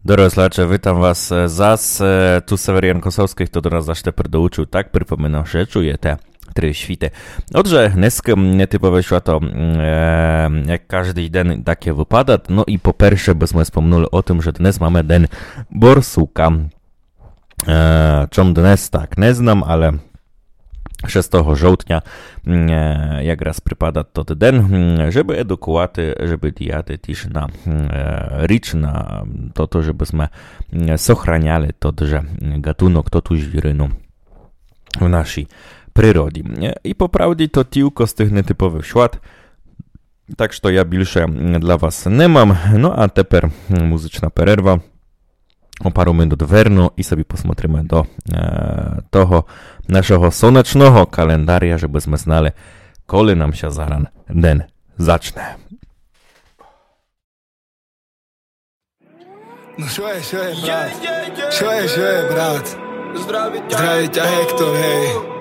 Doroslacze, witam was zas. Tu Severian Kosovský, kto do nás zašte doučil, tak pripomínam, že čujete tri švíte. Odže dneska netypowe światło, jak każdy dzień takie wypada. No i po pierwsze byśmy wspomnieli o tym, że dnes mamy den borsuka. Czym dnes tak nie znam, ale 6 żołtnia, jak raz przypada to den, żeby edukowaty, żeby diaty też na ricz, na to, żebyśmy sochraniali to, że gatunok, to tu żwirynu w naszej przyrodzie. I po prawdzie to tylko z tych nietypowych świat, tak że ja bільше dla was nie mam. No a teraz muzyczna przerwa. O paru minut wernu i sobie posмотрimy do toho naszego słonecznego kalendarza, żebyśmy znali, kiedy nam się zaran den zacznie. No čo je, brat? Čo je, brat? Zdraví ťa Hektor, hej.